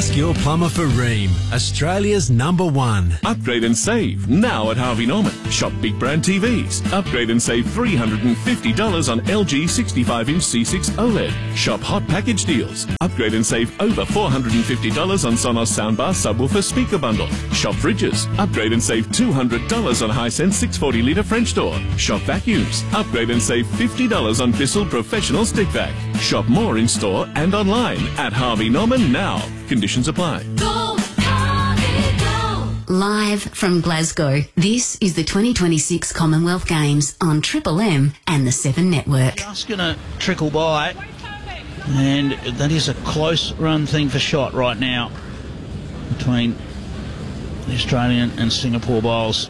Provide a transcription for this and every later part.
Ask your plumber for Rheem, Australia's #1. Upgrade and save now at Harvey Norman. Shop big brand TVs. Upgrade and save $350 on LG 65-inch C6 OLED. Shop hot package deals. Upgrade and save over $450 on Sonos soundbar subwoofer speaker bundle. Shop fridges. Upgrade and save $200 on Hisense 640-litre French door. Shop vacuums. Upgrade and save $50 on Bissell Professional Stick Vac. Shop more in store and online at Harvey Norman now. Conditions apply. Go, Harvey, go. Live from Glasgow, this is the 2026 Commonwealth Games on Triple M and the 7 Network. Just going to trickle by, and that is a close run thing for shot right now between the Australian and Singapore bowls.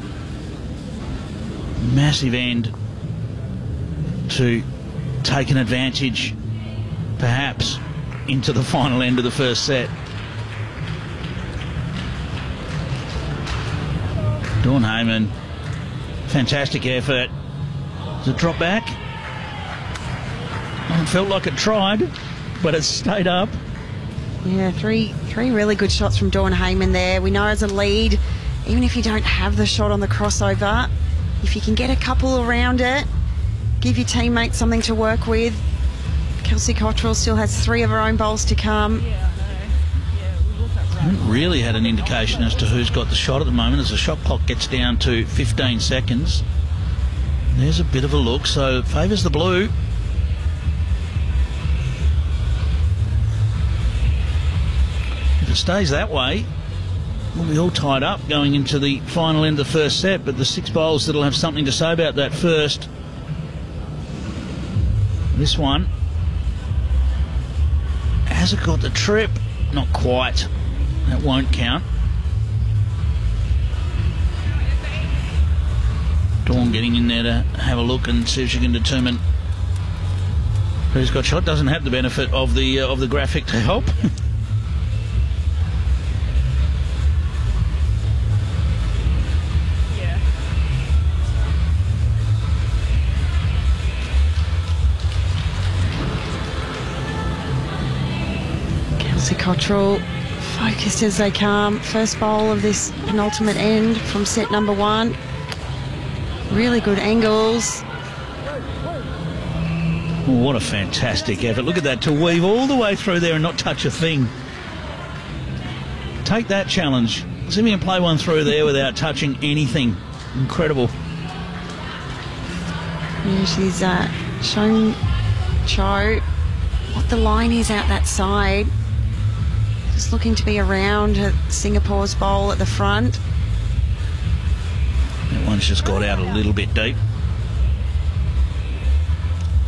Massive end to take an advantage, perhaps, into the final end of the first set. Dawn Heyman, fantastic effort. Does it drop back? Well, it felt like it tried, but it stayed up. Yeah, three really good shots from Dawn Heyman there. We know as a lead, even if you don't have the shot on the crossover, if you can get a couple around it, give your teammates something to work with. Kelsey Cottrell still has 3 of her own bowls to come. I haven't really had an indication as to who's got the shot at the moment as the shot clock gets down to 15 seconds. There's a bit of a look, so it favours the blue. If it stays that way, we'll be all tied up going into the final end of the first set, but the 6 bowls that'll have something to say about that first. This one, has it got the trip? Not quite. That won't count. Dawn getting in there to have a look and see if she can determine who's got shot. Doesn't have the benefit of the graphic to help. Kelsey Cottrell focused as they come. First bowl of this penultimate end from set number 1. Really good angles. Oh, what a fantastic effort. Look at that, to weave all the way through there and not touch a thing. Take that challenge. See if you can play one through there without touching anything. Incredible. Yeah, she's shown Cho what the line is out that side. Just looking to be around Singapore's bowl at the front. That one's just got out a little bit deep.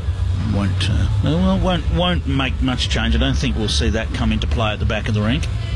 Won't make much change. I don't think we'll see that come into play at the back of the rink.